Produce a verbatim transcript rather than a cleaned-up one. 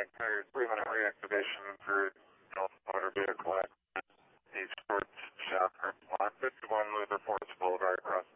entire three-minute reactivation for Gulf Motor Vehicle at the sports shop. Lot fifty-one Luther Forest Boulevard across